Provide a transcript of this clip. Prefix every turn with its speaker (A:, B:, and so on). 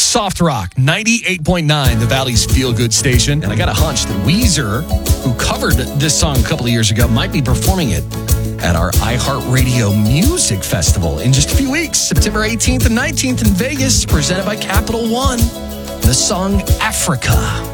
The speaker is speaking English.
A: Soft Rock, 98.9, the Valley's feel-good station. And I got a hunch that Weezer, who covered this song a couple of years ago, might be performing it at our iHeartRadio Music Festival in just a few weeks, September 18th and 19th in Vegas, presented by Capital One. The song Africa.